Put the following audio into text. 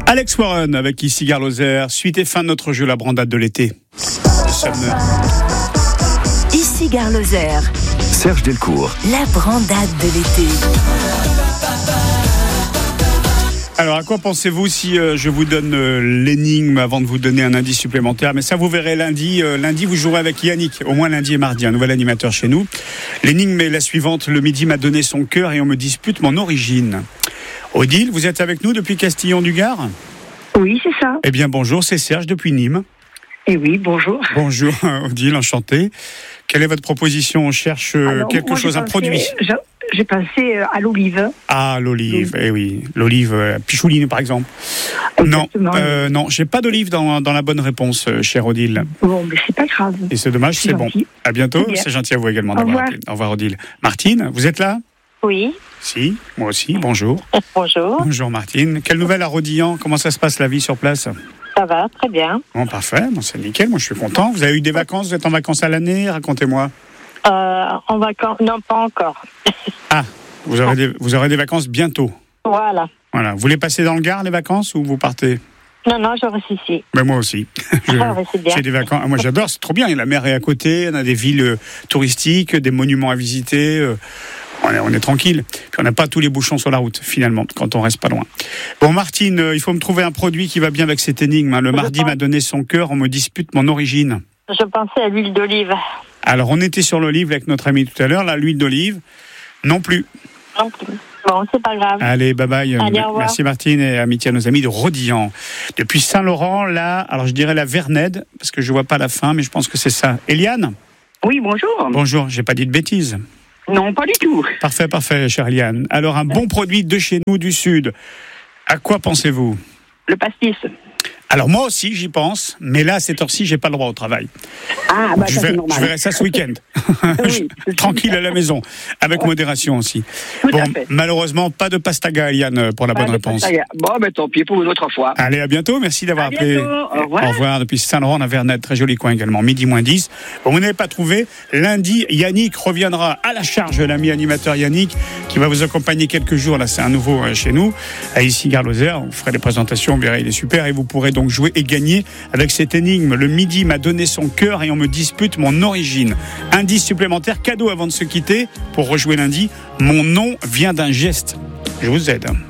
Alex Warren avec Ici Gare Lozère, suite et fin de notre jeu La Brandade de l'été. Ici Gare Lozère, Serge Delcourt. La Brandade de l'été. Alors, à quoi pensez-vous si je vous donne l'énigme avant de vous donner un indice supplémentaire? Mais ça, vous verrez lundi. Lundi, vous jouerez avec Yannick, au moins lundi et mardi, un nouvel animateur chez nous. L'énigme est la suivante. Le midi m'a donné son cœur et on me dispute mon origine. Odile, vous êtes avec nous depuis Castillon-du-Gard? Oui, c'est ça. Eh bien, bonjour, c'est Serge depuis Nîmes. Eh oui, bonjour. Bonjour, Odile, enchanté. Quelle est votre proposition? On cherche quelque chose, un produit. J'ai pensé à l'olive. Ah, l'olive, eh oui. L'olive pichouline, par exemple. Exactement. Non, j'ai pas d'olive dans la bonne réponse, chère Odile. Bon, mais c'est pas grave. Et c'est dommage, c'est bon. À bientôt, c'est gentil à vous également d'avoir appelé. Au revoir, Odile. Martine, vous êtes là? Oui. Si, moi aussi, bonjour. Bonjour. Bonjour Martine. Quelle nouvelle à Rodillan? Comment ça se passe la vie sur place? Ça va, très bien. Bon, parfait, bon, c'est nickel, moi je suis content. Vous avez eu des vacances? Vous êtes en vacances à l'année? Racontez-moi. En vacances? Non, pas encore. Ah, vous aurez des vacances bientôt. Voilà. Voilà. Vous voulez passer dans le Gard les vacances ou vous partez? Non, je reste ici. Ben moi aussi. C'est bien. J'ai des vacances. Moi j'adore, c'est trop bien. La mer est à côté, on a des villes touristiques, des monuments à visiter. On est tranquille. Puis on n'a pas tous les bouchons sur la route, finalement, quand on reste pas loin. Bon, Martine, il faut me trouver un produit qui va bien avec cette énigme. Le mardi m'a donné son cœur, on me dispute mon origine. Je pensais à l'huile d'olive. Alors, on était sur l'olive avec notre ami tout à l'heure. Là, l'huile d'olive, non plus. Non plus. Bon, c'est pas grave. Allez, bye bye. Allez, au revoir. Merci Martine et amitié à nos amis de Rodillan. Depuis Saint-Laurent, là, alors je dirais la Vernède, parce que je vois pas la fin, mais je pense que c'est ça. Eliane? Oui, bonjour. Bonjour, j'ai pas dit de bêtises. Non, pas du tout. Parfait, chère Eliane. Alors, un bon produit de chez nous, du Sud. À quoi pensez-vous? Le pastis. Alors, moi aussi, j'y pense, mais là, à cette heure-ci, j'ai pas le droit au travail. Ah, bah ça c'est normal. Je verrai ça ce week-end. Oui. Tranquille à la maison, avec modération aussi. Tout bon, à fait. Malheureusement, pas de pastaga, Eliane, pour la bonne réponse. Bon, ben tant pis pour une autre fois. Allez, à bientôt. Merci d'avoir appelé. Au revoir. Au revoir. Depuis Saint-Laurent, on a Vernette, très joli coin également. Midi moins 10. Bon, vous n'avez pas trouvé. Lundi, Yannick reviendra à la charge, l'ami animateur Yannick, qui va vous accompagner quelques jours. Là, c'est un nouveau chez nous. À Ici Gare Lozère, vous ferez des présentations, vous verrez, il est super. Et vous pourrez donc jouer et gagner avec cette énigme. Le midi m'a donné son cœur et on me dispute mon origine. Indice supplémentaire, cadeau avant de se quitter. Pour rejouer lundi, mon nom vient d'un geste. Je vous aide.